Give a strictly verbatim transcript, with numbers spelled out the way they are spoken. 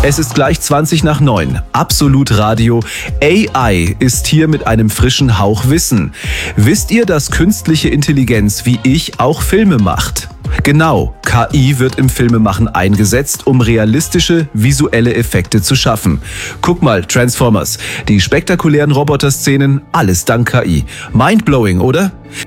Es ist gleich zwanzig nach neun. Absolut Radio. A I ist hier mit einem frischen Hauch Wissen. Wisst ihr, dass künstliche Intelligenz wie ich auch Filme macht? Genau, K I wird im Filmemachen eingesetzt, um realistische visuelle Effekte zu schaffen. Guck mal, Transformers, die spektakulären Roboter-Szenen, alles dank K I. Mindblowing, oder?